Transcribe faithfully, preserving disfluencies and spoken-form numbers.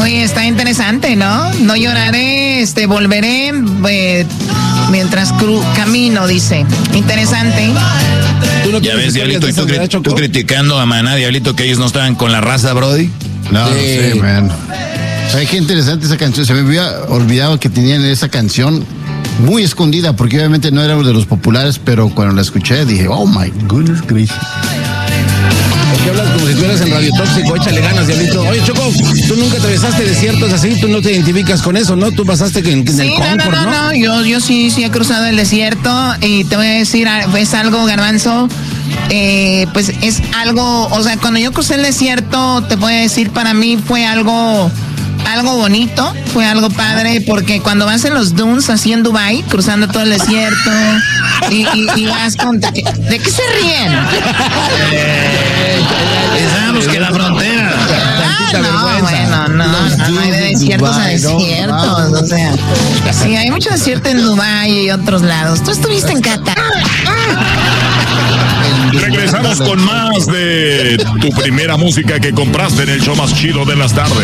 Oye, está interesante, ¿no? No lloraré, este, volveré eh, mientras cru- camino, dice. Interesante. ¿Tú no ya ves, Diablito, y tú, cri- tú criticando a Maná, Diablito, que ellos no estaban con la raza, Brody. No, sí. no sé, man. ¿Sabes qué interesante esa canción? Se me había olvidado que tenían esa canción muy escondida, porque obviamente no era uno de los populares, pero cuando la escuché dije, oh my goodness gracious. ¿Por qué hablas como si tú eras en Radio Tóxico? Échale ganas, Diablito. Oye, Choco, tú nunca atravesaste desiertos así, tú no te identificas con eso, ¿no? Tú pasaste en, en sí, el Concord, no, no, no, ¿no? no, yo, yo sí, sí he cruzado el desierto y te voy a decir, es algo, Garbanzo, eh, pues es algo, o sea, cuando yo crucé el desierto, te voy a decir, para mí fue algo... algo bonito, fue algo padre, porque cuando vas en los dunes así en Dubái, cruzando todo el desierto, y, y, y vas con... ¿De qué, ¿de qué se ríen? Pensamos que la frontera. Ah, no, bueno, no, no, no, hay de desiertos a desiertos, o sea, sí, hay mucho desierto en Dubái y otros lados. Tú estuviste en Qatar. Regresamos con más de tu primera música que compraste en el show más chido de las tardes.